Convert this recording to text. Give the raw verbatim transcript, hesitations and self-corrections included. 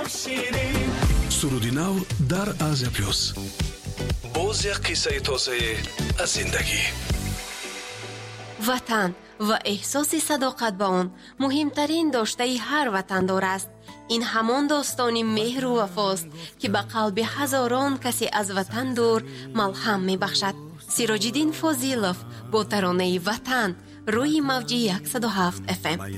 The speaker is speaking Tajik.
суруди нав дар Азия плюс. боз як қиссаи тоза аз зиндагӣ. ватан ва эҳсоси садоқат ба он муҳимтарин доштаи ҳар ватандор аст. ин ҳамон достони меҳру вафост ки ба қалби ҳазорон касе аз ватан дур малҳам мебахшад. сироҷиддин фозилов бо таронаи ватан рӯи мавҷи صد و هفت اف ام.